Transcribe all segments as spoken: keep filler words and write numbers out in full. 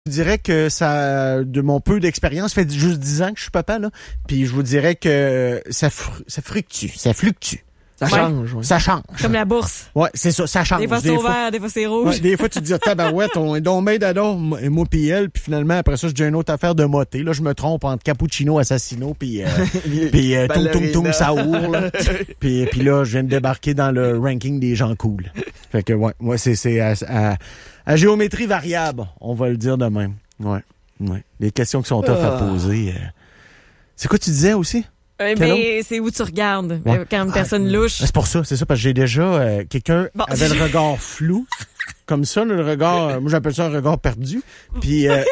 Je dirais que ça, de mon peu d'expérience, ça fait juste dix ans que je suis papa, là. Puis je vous dirais que ça, fr- ça fluctue, ça fluctue. Ça ouais. change. Ouais. Ça change. Comme la bourse. Ouais, c'est ça, ça change. Des fois, c'est au vert, des fois, c'est rouge. Ouais, des fois, tu te dis, tabarouette, on est donc bien d'adon, moi pis elle, puis finalement, après ça, je dis une autre affaire de moté. Là, je me trompe entre cappuccino, assassino, puis euh, puis euh, tung tung tung saour, là. Puis puis là, je viens de débarquer dans le ranking des gens cool. Fait que, ouais, moi, c'est, c'est à, à, à géométrie variable, on va le dire de même. Ouais, ouais. Les questions qui sont tough à poser. Euh... C'est quoi tu disais aussi? Euh, ben, c'est où tu regardes ouais. quand une personne ah, louche. C'est pour ça, c'est ça, parce que j'ai déjà euh, quelqu'un bon. avait le regard flou, comme ça, le regard, euh, moi j'appelle ça un regard perdu. Puis euh,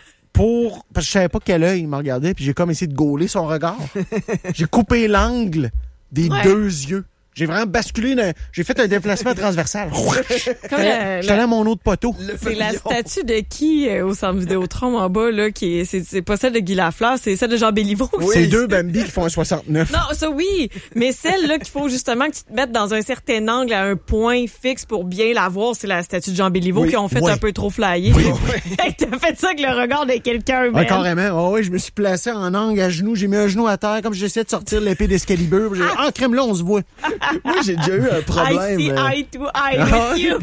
pour, parce que je savais pas quel œil il me regardait, puis j'ai comme essayé de gauler son regard. J'ai coupé l'angle des ouais. deux yeux. J'ai vraiment basculé, dans, j'ai fait un déplacement transversal. Comme je suis allé à mon autre poteau. C'est la statue de qui euh, au centre Vidéotron en bas, là, qui est, c'est, c'est pas celle de Guy Lafleur, c'est celle de Jean Béliveau. Oui, c'est deux Bambi qui font un soixante-neuf. Non, ça oui, mais celle-là qu'il faut justement que tu te mettes dans un certain angle à un point fixe pour bien la voir, c'est la statue de Jean Béliveau oui, qui ont fait oui. un peu trop flyer. Oui, oui. T'as fait ça avec le regard de quelqu'un, ouais, carrément. Oh, oui, je me suis placé en angle à genoux, j'ai mis un genou à terre, comme j'essayais de sortir l'épée d'Excalibur. J'ai dit, ah, crème là, on se voit. Moi, j'ai déjà eu un problème. I see eye to eye with you.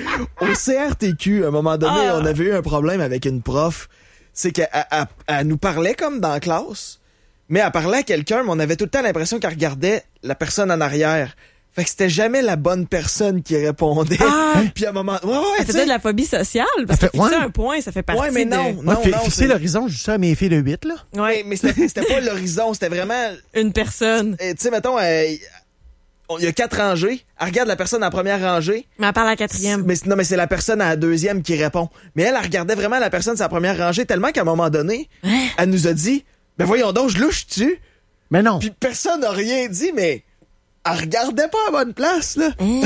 Au C R T Q, à un moment donné, ah. on avait eu un problème avec une prof. C'est qu'elle elle, elle nous parlait comme dans la classe, mais elle parlait à quelqu'un, mais on avait tout le temps l'impression qu'elle regardait la personne en arrière. Fait que c'était jamais la bonne personne qui répondait. Ah. Puis à un moment... Ouais, ouais, elle faisait de la phobie sociale, parce que fixer ouais. un point, ça fait partie ouais, mais non, de... non, ouais, non, fixer l'horizon, je dis ça à mes filles de huit, là. Ouais. Mais, mais c'était, c'était pas l'horizon, c'était vraiment... Une personne. Tu sais, mettons... Euh, il y a quatre rangées. Elle regarde la personne à la première rangée. Mais elle parle à la quatrième. Mais, non, mais c'est la personne à la deuxième qui répond. Mais elle, elle regardait vraiment la personne à la première rangée tellement qu'à un moment donné, hein? Elle nous a dit, ben voyons donc, je louche-tu? Mais non. Puis personne n'a rien dit, mais elle regardait pas à la bonne place, là. Mmh.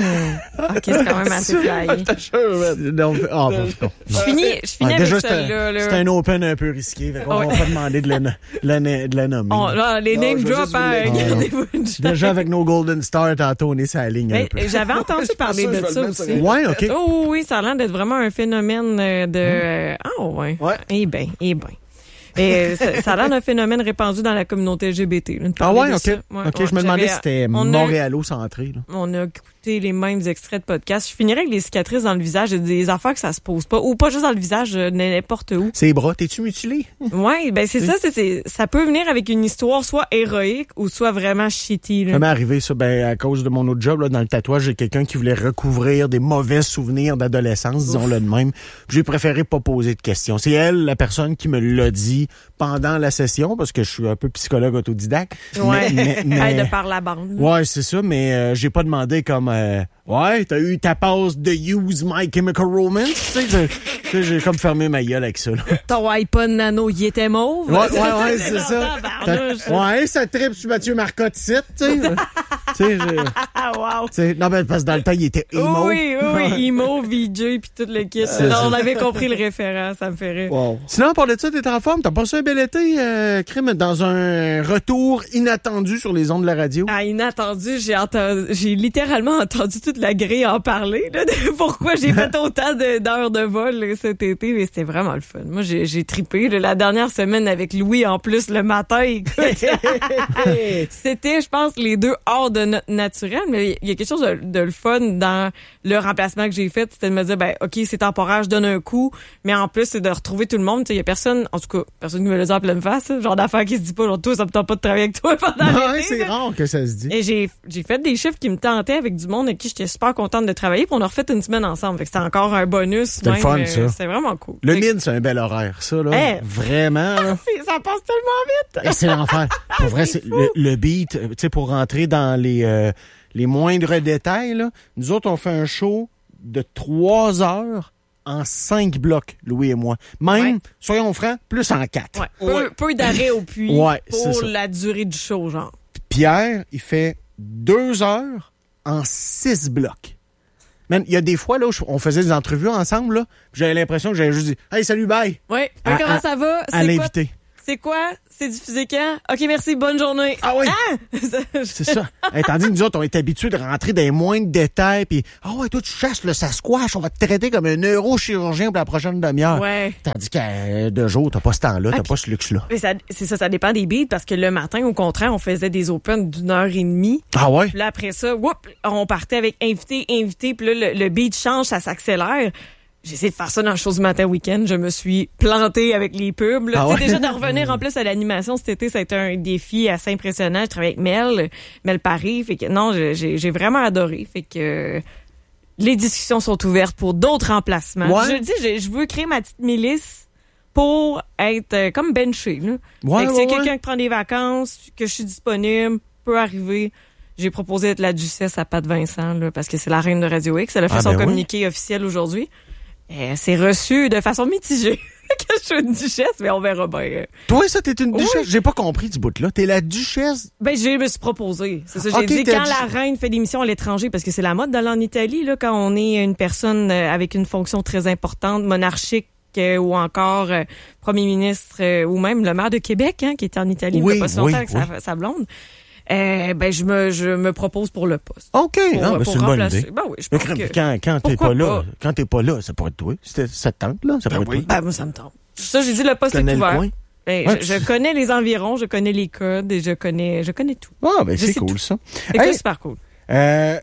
OK, c'est quand même assez flyé. Je t'assure, man. Oh, bon, bon. Je finis, je finis ah, avec déjà, celle-là. C'est un open un peu risqué. Fait on oh, va ouais. pas demander de la, de la, de la nommer. Oh, là, les name drops, hein, regardez-vous une chance. Déjà, avec nos Golden Stars, tantôt, on est sur la ligne un peu. J'avais entendu parler de ça aussi. Ouais, OK. Oh oui, ça a l'air d'être vraiment un phénomène de... Ah, oh, ouais. Ouais. Eh bien, eh bien. Et ça, ça a l'air d'un phénomène répandu dans la communauté L G B T. Là, ah ouais, OK. Ouais, OK, ouais, je me demandais si c'était montréalo-centré. Là. On a écouté les mêmes extraits de podcast. Je finirais avec les cicatrices dans le visage et des affaires que ça se pose pas. Ou pas juste dans le visage, n'importe où. Ses bras, t'es-tu mutilé? Ouais, ben c'est oui. ça. C'est, c'est, ça peut venir avec une histoire soit héroïque ou soit vraiment shitty. Là. Ça m'est arrivé, ça, ben, à cause de mon autre job, là, dans le tatouage, j'ai quelqu'un qui voulait recouvrir des mauvais souvenirs d'adolescence, disons-le de même. J'ai préféré pas poser de questions. C'est elle, la personne, qui me l'a dit pendant la session, parce que je suis un peu psychologue autodidacte. Ouais, mais, mais, mais, de par la bande. Ouais, c'est ça, mais euh, j'ai pas demandé comme... Euh, ouais, t'as eu ta passe de Use My Chemical Romance, tu sais, j'ai, j'ai comme fermé ma gueule avec ça. Là. Ton iPod Nano, il était mauve. Ouais, ouais, ouais, c'est ça. Ouais, ça tripe sur Mathieu Marcotte, tu sais. Tu sais, wow. Non, mais parce que dans le temps, il était emo. Oui, oui, oui, emo, V J, puis tout le kit. Non, on avait compris le référent, ça me fait rire. Wow. Sinon, pour de ça, t'es en forme? T'as passé un bel été, euh, Crime, dans un retour inattendu sur les ondes de la radio? Ah, inattendu, j'ai entendu, j'ai littéralement entendu toute la grille en parler, là, de pourquoi j'ai fait autant de, d'heures de vol là, cet été, mais c'était vraiment le fun. Moi, j'ai, j'ai trippé, là, la dernière semaine avec Louis, en plus, le matin, écoute. C'était, je pense, les deux hors de notre naturel, mais il y a quelque chose de, de le fun dans le remplacement que j'ai fait, c'était de me dire, ben, OK, c'est temporaire, je donne un coup, mais en plus, c'est de retrouver tout le monde. Il y a personne, en tout cas, personne qui me le dit en pleine face, hein, genre d'affaires qui se dit pas, genre, toi, ça me tente pas de travailler avec toi pendant non, l'été. C'est là. Rare que ça se dit. Et j'ai, j'ai fait des chiffres qui me tentaient avec du monde avec qui j'étais super contente de travailler, puis on a refait une semaine ensemble. Fait que c'était encore un bonus. C'était le fun, ça. C'était vraiment cool. Le fait mid, c'est un bel horaire, ça, là. Hey, vraiment, là. Ça passe tellement vite. Et c'est l'enfer. Pour vrai, c'est le, le beat, tu sais, pour rentrer dans les, euh, les moindres détails, là. Nous autres, on fait un show de trois heures en cinq blocs, Louis et moi. Même, ouais. Soyons francs, plus en quatre. Ouais. Peu, ouais. peu d'arrêt au puits ouais, pour la durée du show, genre. Pierre, il fait deux heures en six blocs. Man, il y a des fois, là, où on faisait des entrevues ensemble, là, j'avais l'impression que j'avais juste dit « Hey, salut, bye! » Oui, comment ça va? À l'invité. C'est quoi? C'est diffusé quand? OK, merci, bonne journée. Ah oui? Ah! C'est ça. Hey, tandis que nous autres, on est habitués de rentrer dans les moindres détails, puis ah ouais, toi, tu chasses le Sasquatch, on va te traiter comme un neurochirurgien pour la prochaine demi-heure. Ouais. Tandis qu'à euh, deux jours, t'as pas ce temps-là, t'as okay. pas ce luxe-là. Mais ça, c'est ça, ça dépend des beats, parce que le matin, au contraire, on faisait des opens d'une heure et demie. Ah ouais? Puis là, après ça, whoop, on partait avec invité, invité, puis là, le, le beat change, ça s'accélère. J'ai essayé de faire ça dans le show du matin week-end. Je me suis plantée avec les pubs. Là. Ah ouais? Déjà, de revenir en plus à l'animation cet été, ça a été un défi assez impressionnant. Je travaille avec Mel, Mel Paris. Fait que non, j'ai, j'ai vraiment adoré. Fait que euh, les discussions sont ouvertes pour d'autres remplacements. Ouais. Je le dis, je, je veux créer ma petite milice pour être euh, comme benché. Là. Ouais, fait que ouais, c'est ouais. quelqu'un qui prend des vacances, que je suis disponible, peut arriver. J'ai proposé d'être la duchesse à Pat Vincent, là, parce que c'est la reine de Radio X. Elle a fait ah, son ben communiqué oui. officiel aujourd'hui. Euh, c'est reçu de façon mitigée que je suis une duchesse, mais on verra bien. Toi, ça, t'es une duchesse? Oui. J'ai pas compris du bout-là. T'es la duchesse? Ben, je me suis proposé. C'est ça, j'ai okay, dit quand du... la reine fait des missions à l'étranger, parce que c'est la mode d'aller en Italie, là, quand on est une personne avec une fonction très importante, monarchique, euh, ou encore euh, premier ministre, euh, ou même le maire de Québec, hein, qui était en Italie oui, il y a pas si longtemps oui, avec oui. sa, sa blonde. Euh, ben je me je me propose pour le poste. OK, pour, ah, ben, pour c'est une bonne idée. Ben oui, je pense que... quand quand t'es pas là, pas? quand t'es pas là, ça pourrait être toi. C'était ça te tente là, ça pourrait ben être oui. toi. Ben moi ça me tente. Ça j'ai dit le poste est ouvert. Ben, ouais, je, je connais les environs, je connais les codes et je connais je connais tout. Ah ben je c'est cool tout. ça. C'est hey, super cool. Euh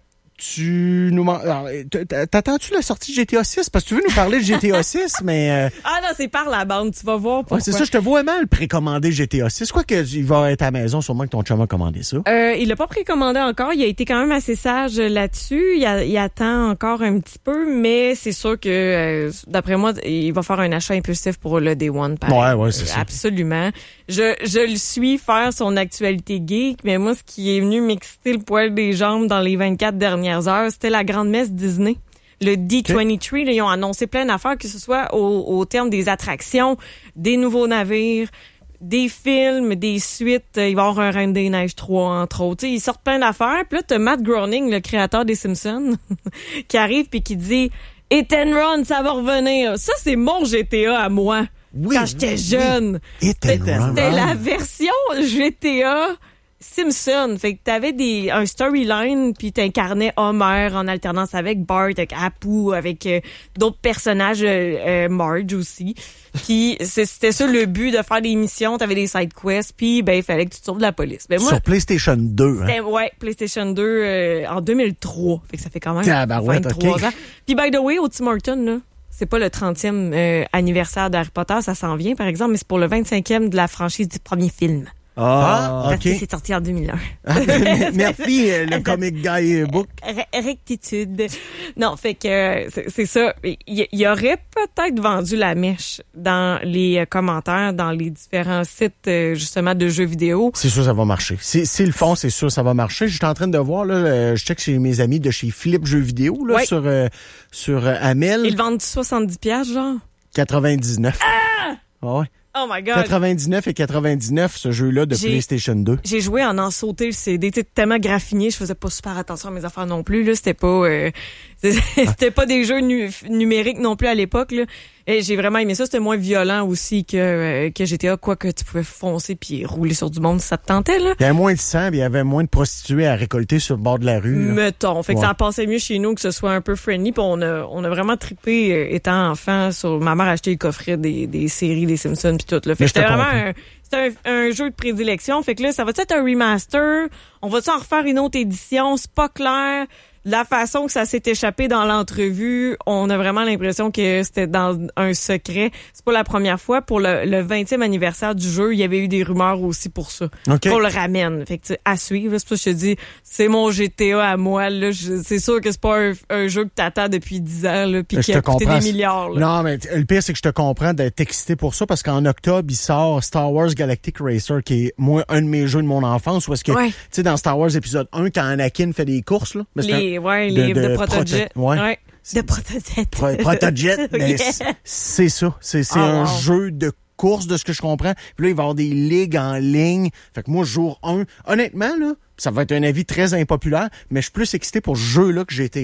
Tu nous alors, t'attends-tu la sortie de G T A six? Parce que tu veux nous parler de G T A six, mais... Euh... Ah non, c'est par la bande, tu vas voir pourquoi. Ouais, c'est ça, je te vois mal précommander G T A six. Quoi qu'il va être à la maison, sûrement que ton chum a commandé ça. Euh, il l'a pas précommandé encore, il a été quand même assez sage là-dessus. Il, a, il attend encore un petit peu, mais c'est sûr que, euh, d'après moi, il va faire un achat impulsif pour le Day One. Pareil. Ouais, ouais, c'est ça. Absolument. Je, je le suis faire son actualité geek, mais moi, ce qui est venu m'exciter le poil des jambes dans les vingt-quatre dernières heures, c'était la grande messe Disney. Le D vingt-trois, okay. Là, ils ont annoncé plein d'affaires, que ce soit au, au terme des attractions, des nouveaux navires, des films, des suites. Il va y avoir un Reine des Neiges trois, entre autres. T'sais, ils sortent plein d'affaires. Puis là, t'as Matt Groening, le créateur des Simpsons, qui arrive puis qui dit « Hit and Run, ça va revenir. » Ça, c'est mon G T A à moi. Oui, quand j'étais jeune. Oui. C'était, c'était la version G T A Simpson. Fait que t'avais des un storyline, puis t'incarnais Homer en alternance avec Bart, avec Apu, avec euh, d'autres personnages, euh, euh, Marge aussi. Puis c'était ça le but, de faire des missions. T'avais des side quests, puis ben il fallait que tu te sauves de la police. Ben moi, sur PlayStation deux, hein? Ouais, PlayStation deux euh, en deux mille trois. Fait que ça fait quand même ah, ben ouais, vingt-trois okay. ans. Puis by the way, au Tim Hortons, là, c'est pas le trentième euh, anniversaire d'Harry Potter, ça s'en vient par exemple, mais c'est pour le vingt-cinquième de la franchise du premier film. Ah, parce OK. que c'est sorti en deux mille un. Ah, merci, le Comic Guy Book. Rectitude. Non, fait que c'est, c'est ça. Il y, aurait peut-être vendu la mèche dans les commentaires, dans les différents sites justement de jeux vidéo. C'est sûr ça va marcher. Si, si le font, c'est sûr ça va marcher. Je suis en train de voir, là, je check chez mes amis de chez Flip Jeux vidéo, là, ouais. sur, euh, sur euh, Amel. Ils vendent soixante-dix piastres, genre? quatre-vingt-dix-neuf. Ah! Ah ouais. Oh my God. quatre-vingt-dix-neuf et quatre-vingt-dix-neuf, ce jeu-là de j'ai, PlayStation deux. J'ai joué en en sauté le C D, t'sais, tellement graffiné, je faisais pas super attention à mes affaires non plus, là. C'était pas, euh, c'était pas des jeux nu- numériques non plus à l'époque, là. Et j'ai vraiment aimé ça. C'était moins violent aussi que, euh, que G T A, quoi que tu pouvais foncer puis rouler sur du monde si ça te tentait, là. Il y avait moins de sang, puis il y avait moins de prostituées à récolter sur le bord de la rue, là. Mettons. Fait que ouais. Ça passait mieux chez nous que ce soit un peu friendly, puis on a, on a vraiment trippé, euh, étant enfant, sur, ma mère a acheté le coffret des, des séries, des Simpsons puis tout, là. Fait que c'était vraiment un, c'était un, un jeu de prédilection. Fait que là, ça va être un remaster? On va-tu en refaire une autre édition? C'est pas clair. La façon que ça s'est échappé dans l'entrevue, on a vraiment l'impression que c'était dans un secret. C'est pas la première fois. Pour le, le vingtième anniversaire du jeu, il y avait eu des rumeurs aussi pour ça. Okay. Pour le ramène. Fait que, à suivre. C'est pour ça que je te dis, c'est mon G T A à moi, là. Je, c'est sûr que c'est pas un, un jeu que t'attends depuis dix ans, là, pis qui a coûté des milliards, là. Non, mais le pire, c'est que je te comprends d'être excité pour ça, parce qu'en octobre, il sort Star Wars Galactic Racer, qui est, moi, un de mes jeux de mon enfance, où est-ce que, ouais. tu sais, dans Star Wars épisode un, quand Anakin fait des courses, là. Les, ouais, les livres de, de Protojet. Proto- ouais. ouais. De Protojet. Pro- Protojet, mais yeah. c'est, c'est ça. C'est, c'est oh, un wow. jeu de course, de ce que je comprends. Puis là, il va y avoir des ligues en ligne. Fait que moi, jour un, honnêtement, là, ça va être un avis très impopulaire, mais je suis plus excité pour ce jeu-là que G T A.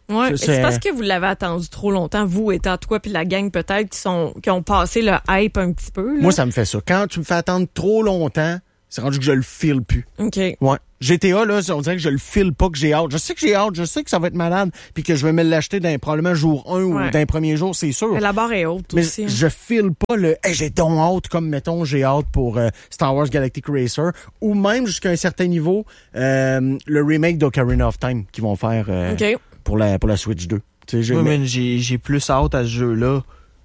Ouais, c'est, c'est parce que vous l'avez attendu trop longtemps, vous étant toi puis la gang peut-être qui sont qui ont passé le hype un petit peu. Là. Moi, ça me fait ça. Quand tu me fais attendre trop longtemps, c'est rendu que je le file plus. OK. Ouais. G T A, là, on dirait que je le file pas, que j'ai hâte. Je sais que j'ai hâte, je sais que ça va être malade, puis que je vais me l'acheter dans probablement jour un ouais. ou d'un premier jour, c'est sûr. Mais la barre est haute mais aussi. Mais je file pas le hey, j'ai donc hâte, comme mettons, j'ai hâte pour euh, Star Wars Galactic Racer, ou même jusqu'à un certain niveau, euh, le remake d'Ocarina of Time qu'ils vont faire euh, okay. pour, la, pour la Switch deux. Tu sais, oui, mais j'ai, j'ai plus hâte à ce jeu-là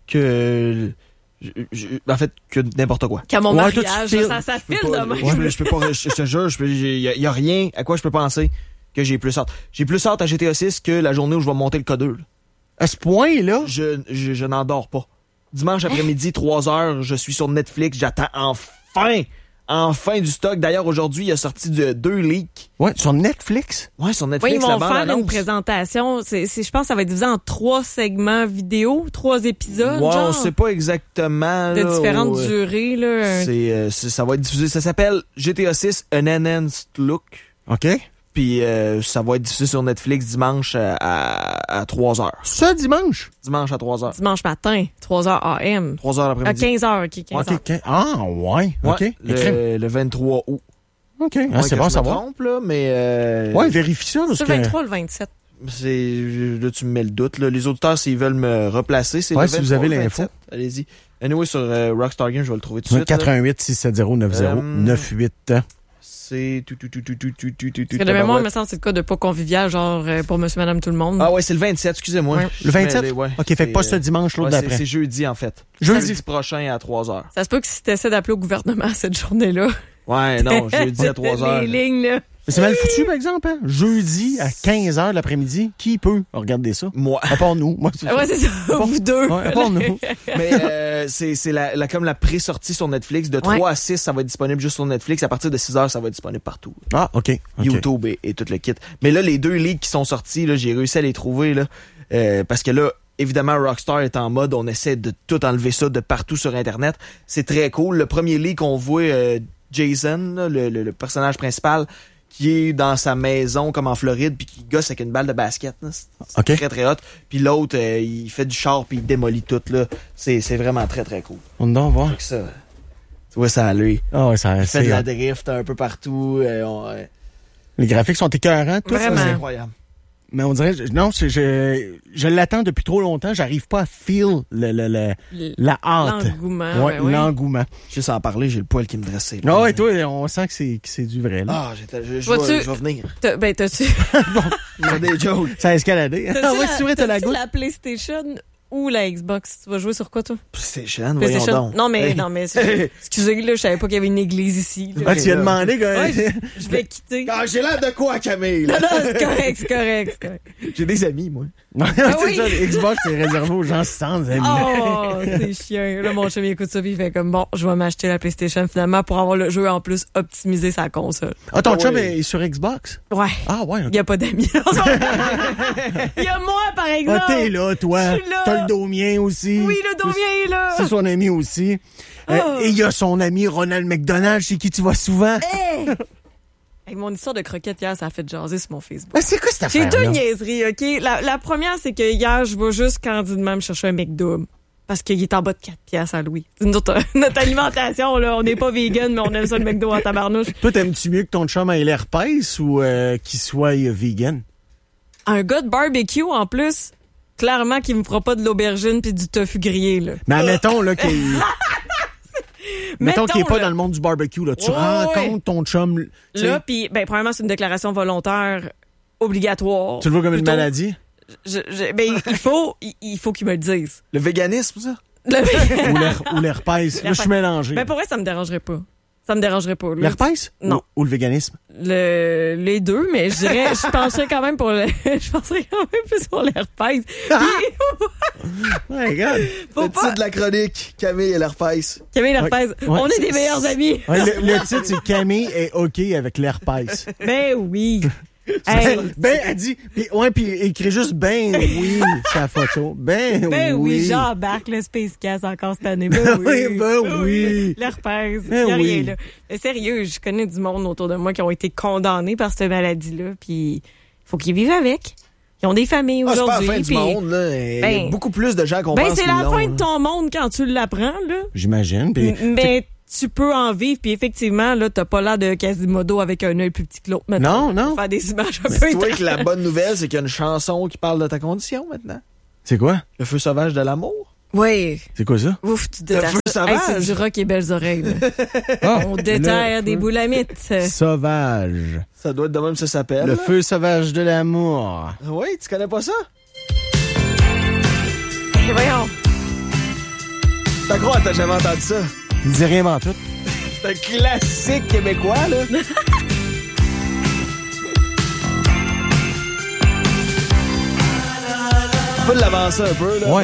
que... Je, je, en fait, que n'importe quoi. Qu'à mon ouais, mariage, files, ça, ça file de même. Ouais, je peux pas, je te jure, il y, y a rien à quoi je peux penser que j'ai plus hâte. J'ai plus hâte à G T A six que la journée où je vais monter le K deux. À ce point-là? Je, je, je n'en dors pas. Dimanche après-midi, trois heures, je suis sur Netflix, j'attends enfin, enfin du stock. D'ailleurs, aujourd'hui, il a sorti de deux leaks. Ouais, sur Netflix? Ouais, sur Netflix. Oui, ils vont la faire annonce. une présentation. C'est, c'est, je pense que ça va être divisé en trois segments vidéo, trois épisodes. Ouais, genre, on sait pas exactement. De là, différentes où, durées, là. C'est, euh, c'est, ça va être diffusé. Ça s'appelle G T A six An Enhanced Look. OK. Puis euh, ça va être diffusé sur Netflix dimanche à, à, à trois heures. Ça, dimanche? Dimanche à trois heures. Dimanche matin, trois heures A M. trois heures l'après-midi. À quinze heures, OK, quinze heures. Okay. Ah, ouais. OK. Ouais, le, le vingt-trois août. OK. Ah, c'est bon à savoir. Je me trompe, là, mais... Euh, ouais, vérifie ça. C'est le vingt-trois ou le vingt-sept? C'est, là, tu me mets le doute. Là. Les auditeurs, s'ils veulent me replacer, c'est ouais, le si vingt-trois, vous avez le l'info. vingt-sept. Allez-y. Anyway, sur euh, Rockstar Games, je vais le trouver tout de suite. quatre-vingt-huit six sept zéro neuf zéro neuf huit. C'est tout, tout, tout, tout, tout, tout, tout, tout. Parce que de mémoire, il me semble que c'est le cas de pas convivial, genre euh, pour monsieur, madame, tout le monde. Ah ouais, c'est le vingt-sept, excusez-moi. Ouais. Le vingt-sept? Les, ouais, OK, fait pas ce dimanche, l'autre ouais, d'après. C'est, c'est jeudi, en fait. Jeudi. Jeudi prochain à trois heures. Ça se peut que si t'essaies d'appeler au gouvernement cette journée-là. Ouais, non, jeudi à trois heures. Les lignes, là. Mais c'est mal foutu, par exemple, hein? Jeudi à quinze heures l'après-midi, qui peut regarder ça? Moi. À part nous. Moi, c'est ça. Ouais, c'est ça. Vous deux. Ouais, à part nous. Mais euh, c'est, c'est la, la, comme la pré-sortie sur Netflix. De trois ouais. à six, ça va être disponible juste sur Netflix. À partir de six heures, ça va être disponible partout. Ah, OK. okay. YouTube et, et tout le kit. Mais là, les deux leaks qui sont sortis, là, j'ai réussi à les trouver, là, euh, parce que là, évidemment, Rockstar est en mode, on essaie de tout enlever ça de partout sur Internet. C'est très cool. Le premier leak, on voit euh, Jason, là, le, le, le personnage principal, qui est dans sa maison comme en Floride puis qui gosse avec une balle de basket. Là. C'est okay. très très hot. Puis l'autre, euh, il fait du char puis il démolit tout. Là. C'est, c'est vraiment très très cool. On doit voir. Ça, tu vois ça à lui. Ah ouais, ça, il c'est fait de la drift un peu partout. Euh, on, euh... Les graphiques sont écœurants. Tout vraiment. Ça, c'est incroyable. Mais on dirait, non, c'est, je, je l'attends depuis trop longtemps. J'arrive pas à feel le, le, le, le la hâte. L'engouement. Ouais, ouais, l'engouement. Juste en parler, j'ai le poil qui me dressait. Ah ouais, toi, on sent que c'est, que c'est du vrai, là. Ah, je, je, je, vais, je vais venir. T'as, ben, t'as-tu... bon, j'ai des jokes. Ça a escaladé. T'as-tu, ah ouais, la, c'est vrai, t'as la t'as-tu goutte. la PlayStation ou la Xbox? Tu vas jouer sur quoi, toi? PlayStation, PlayStation. voyons donc. Non, mais, hey. non, mais, excusez, là, je savais pas qu'il y avait une église ici. Là. Ah, tu as demandé, quand même. Ouais, je vais quitter. Ah, j'ai l'air de quoi, Camille? Non, non, c'est correct, c'est correct, c'est correct. J'ai des amis, moi. Ah oui. ça, Xbox, c'est réservé aux gens sans amis. Oh, c'est chiant. Là, mon chum, il écoute ça, puis il fait comme, bon, je vais m'acheter la PlayStation, finalement, pour avoir le jeu, en plus, optimiser sa console. Ah, ton ah, chum oui. est sur Xbox? Ouais. Ah, ouais. Okay. Il y a pas d'amis. Il y a moi, par exemple. Ah, t'es là, toi. Je suis là. T'as le domien aussi. Oui, le domien est là. C'est son ami aussi. Oh. Euh, et il y a son ami Ronald McDonald, chez qui tu vas souvent. Hey! Hey, mon histoire de croquette hier, ça a fait jaser sur mon Facebook. Ah, c'est quoi cette J'ai affaire-là? deux niaiseries, OK? La, la première, c'est que hier, je vais juste candidement me chercher un McDouble. Parce qu'il est en bas de quatre piastres à Louis. Notre, notre alimentation, là, on n'est pas vegan, mais on aime ça le McDo en tabarnouche. Toi, t'aimes-tu mieux que ton chum ait l'herpès ou euh, qu'il soit euh, vegan? Un gars de barbecue, en plus, clairement qu'il me fera pas de l'aubergine puis du tofu grillé, là. Mais admettons, là, qu'il... Mettons, Mettons qu'il n'est pas là. dans le monde du barbecue, là. Tu Ouais, rencontres ouais. ton chum. Là, puis, ben, premièrement, c'est une déclaration volontaire obligatoire. Tu le vois comme Plutôt, une maladie? Je, je, ben, il faut, il, il faut qu'il me le dise. Le véganisme, ça? Le... ou, l'her- ou l'herpès. Là, je suis mélangé. Ben, pour vrai, ça me dérangerait pas. Ça me dérangerait pas. Là. L'herpès? Non. Ou, ou le véganisme? Le, les deux, mais je dirais, je penserais quand même pour le, je penserais quand même plus pour l'herpès. Ouais, regarde. Faut le pas... titre de la chronique, Camille et l'herpès. Camille l'herpès. Ouais, ouais, on est c'est- des meilleurs amis. Ouais, le, le titre, c'est Camille est OK avec l'herpès. Ben oui. Hey. Ben, elle dit, pis, ouais, puis écrit juste ben oui, sa photo. Ben, Ben oui, oui. j'embarque le Space Cast encore cette année. Ben oui. Oui, ben oui. L'herpès. Ben y a oui. rien, là. Mais sérieux, je connais du monde autour de moi qui ont été condamnés par cette maladie-là, puis faut qu'ils vivent avec. Ils ont des familles Ah, c'est pas aujourd'hui. la fin du puis- monde, là. Il y a Ben- beaucoup plus de gens qu'on Ben, pense c'est qui la l'ont, fin là. de ton monde quand tu l'apprends, là. J'imagine. Puis, Mais tu peux en vivre, puis effectivement, là, t'as pas l'air de Quasimodo avec un œil plus petit que l'autre, maintenant. Non, non. Faire des images un Mais peu tu vois que étranges. la bonne nouvelle, c'est qu'il y a une chanson qui parle de ta condition, maintenant. c'est quoi? Le feu sauvage de l'amour. Oui. C'est quoi ça? Ouf, tu Le déterres feu ça. Hey, sauvage. c'est du rock et belles oreilles, là. Ah, On déterre le des feu boulamites. Euh, Sauvage. Ça doit être de même que ça s'appelle. Le là. feu sauvage de l'amour. Oui, tu connais pas ça? Et voyons. T'as crois, t'as jamais entendu ça? Il dit rien en tout. C'est un classique québécois, là. Tu peux l'avancer un peu, là. Ouais.